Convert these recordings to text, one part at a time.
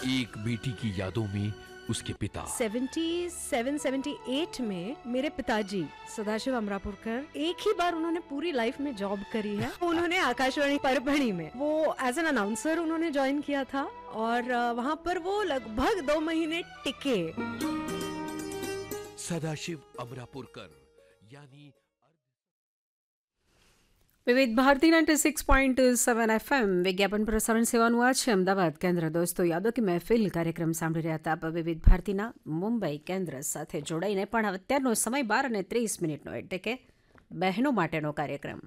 एक बेटी की यादों में उसके पिता 77-78 में मेरे पिताजी सदाशिव अमरापुरकर एक ही बार उन्होंने पूरी लाइफ में जॉब करी है। उन्होंने आकाशवाणी परभणी में वो एज एन अनाउंसर उन्होंने ज्वाइन किया था और वहाँ पर वो लगभग 2 महीने टिके। सदाशिव अमरापुरकर यानी વિવિધ ભારતી 96.7 FM વિજ્ઞાપન પ્રસારણ સેવાનું આ છે અમદાવાદ કેન્દ્ર. દોસ્તો, યાદો કે મહેફિલ કાર્યક્રમ સાંભળી રહ્યા હતા આપ વિવિધ ભારતીના મુંબઈ કેન્દ્ર સાથે જોડાઈને. પણ અત્યારનો સમય 12:30 એટલે કે બહેનો માટેનો કાર્યક્રમ.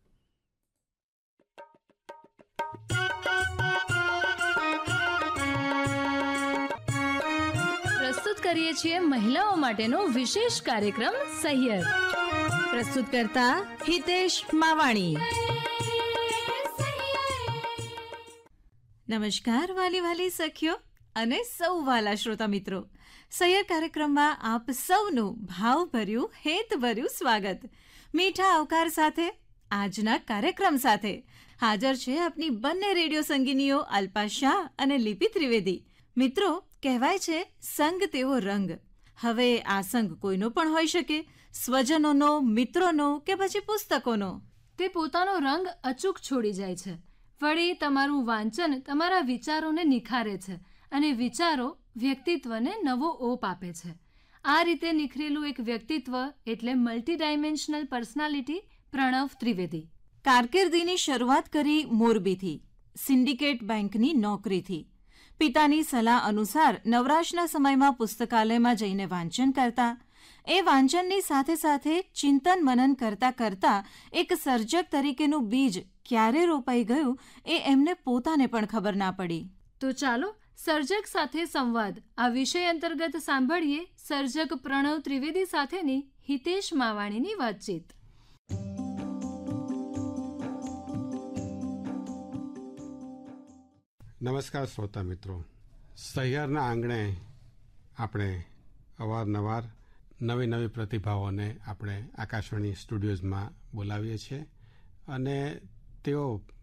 પ્રસ્તુત કરીએ છીએ મહિલાઓ માટેનો વિશેષ કાર્યક્રમ સહિયર. પ્રસ્તુત કરતા હિતેશ માવાણી. નમસ્કાર વાલી વાલી સખીઓ અને સૌ વાલા શ્રોતા મિત્રો. સહિયર કાર્યક્રમમાં આપ સૌનું ભાવભર્યું હેતભર્યું સ્વાગત. મીઠા આવકાર સાથે આજના કાર્યક્રમ સાથે હાજર છે આપની બંને રેડિયો સંગીનીઓ અલ્પા શાહ અને લિપિ ત્રિવેદી. મિત્રો, કહેવાય છે સંગ તેવો રંગ. હવે આ સંગ કોઈનો પણ હોઈ શકે, સ્વજનોનો, મિત્રોનો કે પછી પુસ્તકોનો. તે પોતાનો રંગ અચૂક છોડી જાય છે. વળી તમારું વાંચન તમારા વિચારોને નિખારે છે અને વિચારો વ્યક્તિત્વને નવો ઓપ આપે છે. આ રીતે નિખરેલું એક વ્યક્તિત્વ એટલે multi dimensional personality Pranab Trivedi. કારકિર્દીની શરૂઆત કરી મોરબીથી, સિન્ડિકેટ બેંકની નોકરીથી. પિતાની સલાહ અનુસાર નવરાશના સમયમાં પુસ્તકાલયમાં જઈને વાંચન કરતા. એ વાંચનની સાથે સાથે ચિંતન મનન કરતા કરતા એક સર્જક તરીકેનું બીજ ક્યારે રોપાઈ ગયું એ એમને પોતાને પણ ખબર ના પડી. તો ચાલો સર્જક સાથે સંવાદ આ વિષય અંતર્ગત સાંભળીએ સર્જક પ્રણવ ત્રિવેદી સાથેની હિતેશ માવાણીની વાતચીત. નમસ્કાર શ્રોતા મિત્રો. સહિયરના આંગણે આપણે અવારનવાર નવી નવી પ્રતિભાઓને આપણે આકાશવાણી સ્ટુડિયોઝમાં બોલાવીએ છીએ અને તેઓ